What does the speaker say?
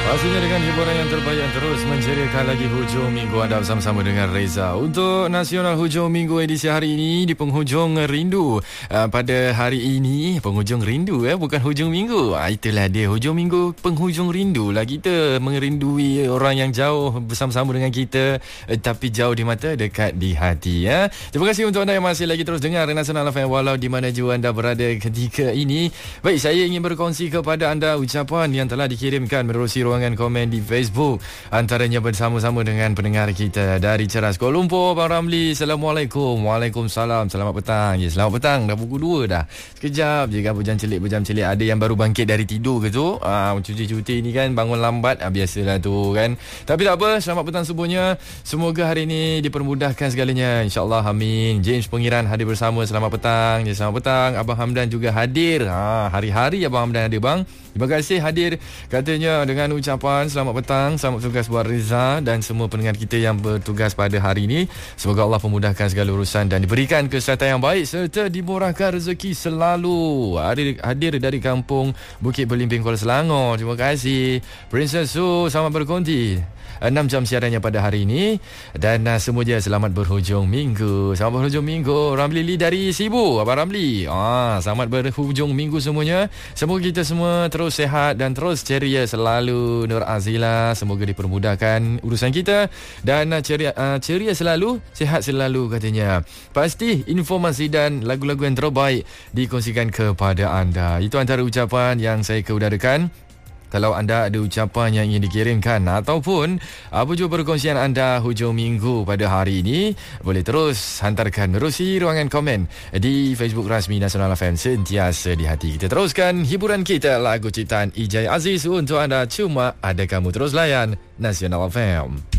Pastinya dengan hiburan yang terbaik yang terus menceriakan lagi hujung minggu anda bersama-sama dengan Reza. Untuk Nasional Hujung Minggu edisi hari ini di penghujung rindu. Pada hari ini penghujung rindu bukan hujung minggu. Itulah dia hujung minggu penghujung rindu lah. Kita merindui orang yang jauh bersama-sama dengan kita tapi jauh di mata dekat di hati ya. Terima kasih untuk anda yang masih lagi terus dengar Nasional FM walau di mana jua anda berada ketika ini. Baik, saya ingin berkongsi kepada anda ucapan yang telah dikirimkan menerusi ruangan komen di Facebook, antaranya bersama-sama dengan pendengar kita dari Ceras Kuala Lumpur, Bang Ramli. Assalamualaikum. Waalaikumsalam. Selamat petang. Ya, selamat petang. Dah pukul 2 dah. Sekejap je kan bejam celik. Ada yang baru bangkit dari tidur ke tu, cuti-cuti ni kan bangun lambat, biasalah tu kan. Tapi tak apa, selamat petang semuanya. Semoga hari ini dipermudahkan segalanya, insya-Allah, amin. James Pengiran hadir bersama. Selamat petang. Ya, selamat petang. Abang Hamdan juga hadir. Hari-hari Abang Hamdan hadir, bang. Terima kasih hadir katanya dengan ucapan selamat petang, selamat bertugas buat Reza dan semua pendengar kita yang bertugas pada hari ini. Semoga Allah memudahkan segala urusan dan diberikan kesihatan yang baik serta dimurahkan rezeki selalu. Hadir dari kampung Bukit Belimbing, Kuala Selangor. Terima kasih Princess Su, selamat berkonti 6 jam siarannya pada hari ini. Dan semua je selamat berhujung minggu. Selamat berhujung minggu. Ramli Lee dari Sibu, Abang Ramli. Selamat berhujung minggu semuanya. Semoga kita semua terus sehat dan terus ceria selalu. Nur Azila, semoga dipermudahkan urusan kita dan ceria selalu, sehat selalu katanya. Pasti informasi dan lagu-lagu yang terbaik dikongsikan kepada anda. Itu antara ucapan yang saya keudarakan. Kalau anda ada ucapan yang ingin dikirimkan ataupun apa juga perkongsian anda hujung minggu pada hari ini, boleh terus hantarkan menerusi ruangan komen di Facebook rasmi Nasional FM, sentiasa di hati. Kita teruskan hiburan kita, lagu ciptaan Ijai Aziz untuk anda. Cuma ada kamu, terus layan Nasional FM.